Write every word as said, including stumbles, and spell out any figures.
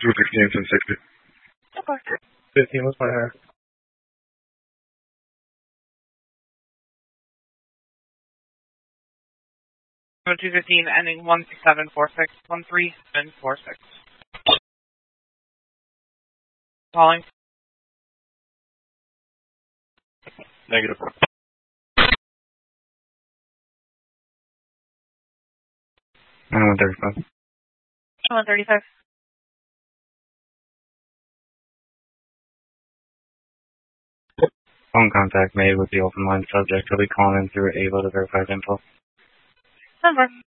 two sixteen, ten sixty. Okay. fifteen was my hair. two fifteen, ending one six seven four six, one three seven four six. Calling. Negative. one thirty-five. one thirty-five. Phone contact made with the open line subject. He'll be calling in through A V O to verify his info. Number.